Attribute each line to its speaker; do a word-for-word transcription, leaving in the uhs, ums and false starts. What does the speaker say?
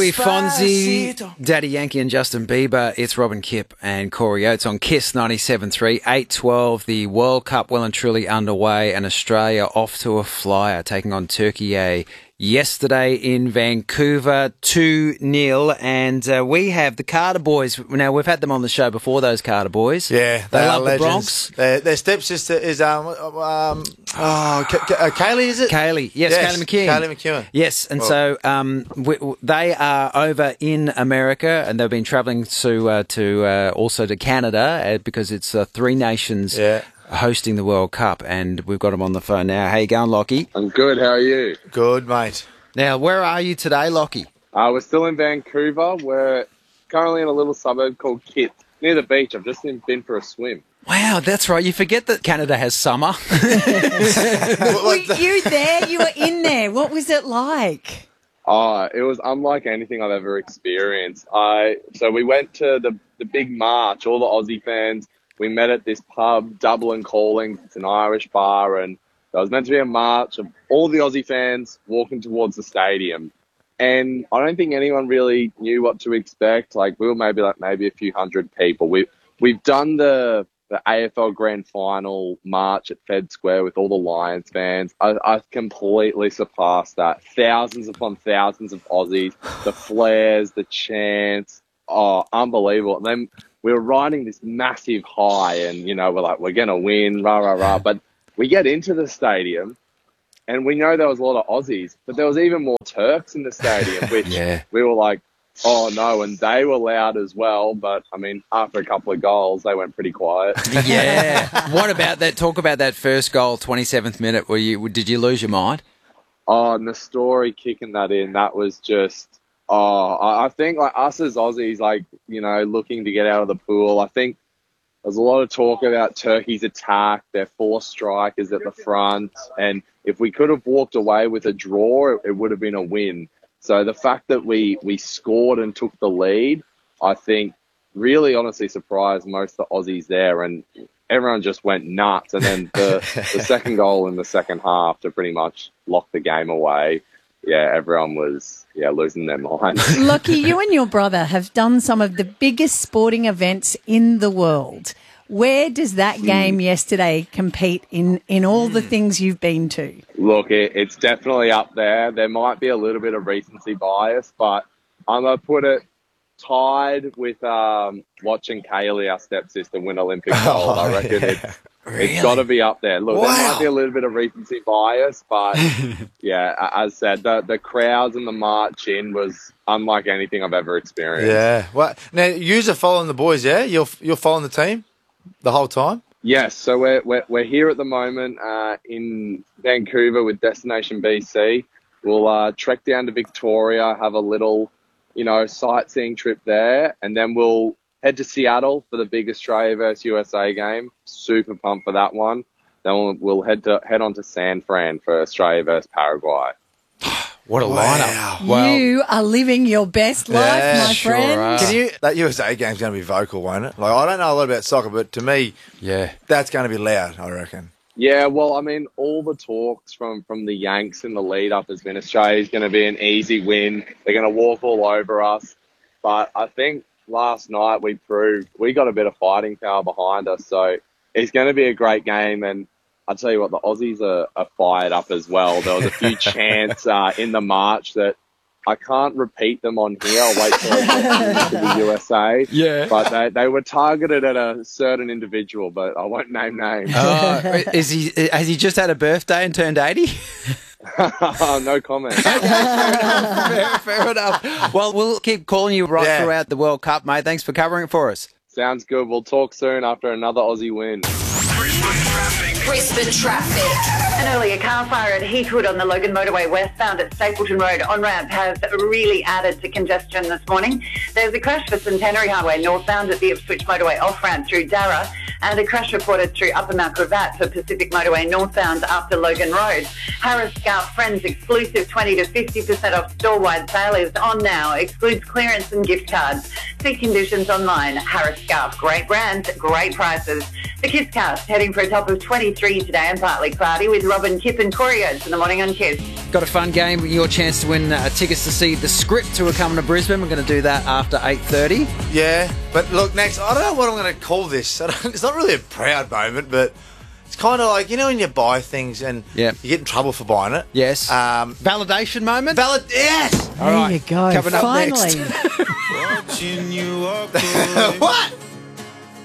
Speaker 1: Fonzie, Daddy Yankee and Justin Bieber. It's Robin Kipp and Corey Oates on Kiss ninety-seven point three, eight twelve. The World Cup well and truly underway, and Australia off to a flyer, taking on Turkey yesterday in Vancouver, two nil. And uh, we have the Carter boys. Now, we've had them on the show before, those Carter boys.
Speaker 2: Yeah,
Speaker 1: they,
Speaker 2: they
Speaker 1: love
Speaker 2: are
Speaker 1: the
Speaker 2: legends.
Speaker 1: Bronx.
Speaker 2: Their, their stepsister is, um, um, oh, K- K- uh, Kaylee, is it?
Speaker 1: Kaylee, yes,
Speaker 2: yes,
Speaker 1: Kaylee McKeown.
Speaker 2: Kaylee McKeown.
Speaker 1: Yes, and
Speaker 2: Well,
Speaker 1: so um, we, they are over in America, and they've been travelling to uh, to uh, also to Canada uh, because it's uh, three nations
Speaker 2: yeah.
Speaker 1: hosting the World Cup, and we've got them on the phone now. How you going, Lockie?
Speaker 3: I'm good. How are you?
Speaker 2: Good, mate.
Speaker 1: Now, where are you today, Lockie?
Speaker 3: Uh, we're still in Vancouver. We're currently in a little suburb called Kit, near the beach. I've just been for a swim.
Speaker 1: Wow, that's right. You forget that Canada has summer.
Speaker 4: Were you there? You were in there. What was it like?
Speaker 3: Oh, it was unlike anything I've ever experienced. I So we went to the, the big march, all the Aussie fans. We met at this pub, Dublin Calling. It's an Irish bar, and there was meant to be a march of all the Aussie fans walking towards the stadium. And I don't think anyone really knew what to expect. Like, we were maybe like maybe a few hundred people. We, we've done the, the A F L Grand Final march at Fed Square with all the Lions fans. I, I completely surpassed that. Thousands upon thousands of Aussies, the flares, the chants. Oh, unbelievable. And then we were riding this massive high, and, you know, we're like, we're going to win, rah, rah, rah. But we get into the stadium, and we know there was a lot of Aussies, but there was even more Turks in the stadium, which
Speaker 1: yeah.
Speaker 3: we were like, oh, no, and they were loud as well. But, I mean, after a couple of goals, they went pretty quiet.
Speaker 1: Yeah. What about that? Talk about that first goal, twenty-seventh minute. Were you? Did you lose your mind?
Speaker 3: Oh, Nestori kicking that in, that was just... Oh, I think like us as Aussies, like, you know, looking to get out of the pool, I think there's a lot of talk about Turkey's attack, their four strikers at the front, and if we could have walked away with a draw, it, it would have been a win. So the fact that we, we scored and took the lead, I think really honestly surprised most of the Aussies there, and everyone just went nuts. And then the, the second goal in the second half to pretty much lock the game away, yeah, everyone was, yeah, losing their minds.
Speaker 4: Lockie, you and your brother have done some of the biggest sporting events in the world. Where does that game mm. yesterday compete in, in all the things you've been to?
Speaker 3: Look, it, it's definitely up there. There might be a little bit of recency bias, but I'm going to put it tied with um, watching Kaylee, our stepsister, win Olympic gold.
Speaker 2: Oh,
Speaker 3: I reckon
Speaker 2: yeah.
Speaker 3: it's,
Speaker 1: Really?
Speaker 3: it's got to be up there. Look,
Speaker 2: Wow.
Speaker 3: there might be a little bit of recency bias, but yeah, as I said, the, the crowds and the march in was unlike anything I've ever experienced.
Speaker 2: Yeah. Well, now, you're following the boys, yeah? You're, you're following the team the whole time?
Speaker 3: Yes, so we're, we're, we're here at the moment uh, in Vancouver with Destination B C. We'll uh, trek down to Victoria, have a little, you know, sightseeing trip there, and then we'll head to Seattle for the big Australia versus U S A game. Super pumped for that one. Then we'll, we'll head to head on to San Fran for Australia versus Paraguay.
Speaker 1: What a
Speaker 2: Wow.
Speaker 1: lineup. Well,
Speaker 4: You are living your best life,
Speaker 2: Yeah,
Speaker 4: my
Speaker 1: sure
Speaker 4: friend.
Speaker 1: are.
Speaker 2: Can you? That U S A game's going to be vocal, won't it? Like, I don't know a lot about soccer, but to me,
Speaker 1: yeah.
Speaker 2: that's going to be loud, I reckon.
Speaker 3: Yeah, well, I mean, all the talks from, from the Yanks in the lead-up has been Australia's going to be an easy win. They're going to walk all over us. But I think last night we proved we got a bit of fighting power behind us. So it's going to be a great game. And I'll tell you what, the Aussies are, are fired up as well. There was a few chants uh, in the march that I can't repeat them on here. I'll wait till I get to the U S A.
Speaker 1: Yeah.
Speaker 3: But they, they were targeted at a certain individual, but I won't name names.
Speaker 1: Uh, is he? Has he just had a birthday and turned eighty?
Speaker 3: No comment.
Speaker 1: fair, fair enough. Well, we'll keep calling you right
Speaker 2: Yeah.
Speaker 1: throughout the World Cup, mate. Thanks for covering it for us.
Speaker 3: Sounds good. We'll talk soon after another Aussie win.
Speaker 5: Brisbane traffic.
Speaker 6: An earlier car fire at Heathwood on the Logan Motorway westbound at Stapleton Road on-ramp has really added to congestion this morning. There's a crash for Centenary Highway northbound at the Ipswich Motorway off-ramp through Darra, and a crash reported through Upper Mount Gravatt for Pacific Motorway northbound after Logan Road. Harris Scarf Friends exclusive twenty to fifty percent off store-wide sale is on now. Excludes clearance and gift cards. See conditions online. Harris Scarf, great brands, great prices. The Kisscast heading for a top of twenty-three today and partly cloudy with Robin Kipp and Corey Oates in the morning on Kiss.
Speaker 1: Got a fun game. Your chance to win uh, tickets to see The Script who are coming to Brisbane. We're going to do that after eight thirty.
Speaker 2: Yeah, but look, next, I don't know what I'm going to call this. I don't, it's not really a proud moment, but it's kind of like, you know, when you buy things and
Speaker 1: Yeah.
Speaker 2: you get in trouble for buying it.
Speaker 1: Yes.
Speaker 2: Um,
Speaker 1: Validation moment?
Speaker 2: valid. Yes.
Speaker 1: All
Speaker 4: There
Speaker 1: right.
Speaker 4: you go.
Speaker 1: Coming up
Speaker 4: Finally.
Speaker 1: next.
Speaker 5: Watching you walk away.
Speaker 2: What?